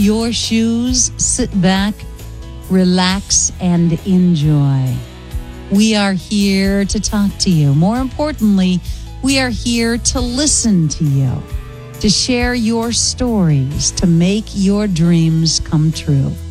your shoes, sit back, relax, and enjoy. We are here to talk to you. More importantly, we are here to listen to you, to share your stories, to make your dreams come true.